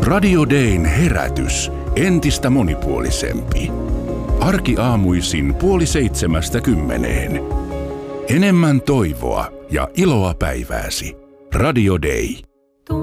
Radio Dayn herätys entistä monipuolisempi. Arkiaamuisin 6:30. Enemmän toivoa ja iloa päivääsi. Radio Day.